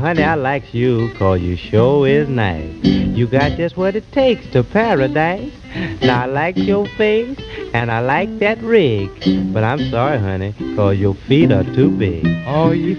honey, I likes you 'cause you sure is nice. You got just what it takes to paradise. Now I like your face and I like that rig. But I'm sorry, honey, 'cause your feet are too big. Oh, you